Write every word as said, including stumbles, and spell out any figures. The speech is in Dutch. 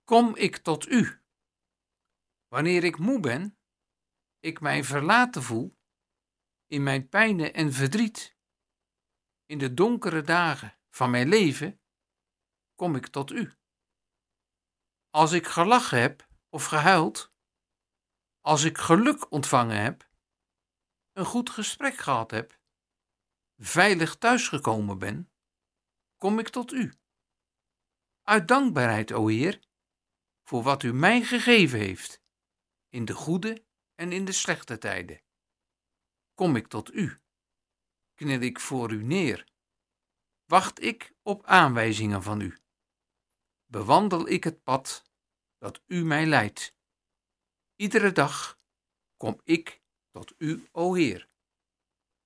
Kom ik tot u. Wanneer ik moe ben, ik mij verlaten voel, in mijn pijnen en verdriet, in de donkere dagen van mijn leven, kom ik tot u. Als ik gelachen heb of gehuild, als ik geluk ontvangen heb, een goed gesprek gehad heb, veilig thuisgekomen ben, kom ik tot u. Uit dankbaarheid, o Heer, voor wat u mij gegeven heeft, in de goede en in de slechte tijden. Kom ik tot u, kniel ik voor u neer, wacht ik op aanwijzingen van u, bewandel ik het pad dat u mij leidt. Iedere dag kom ik tot u, o Heer.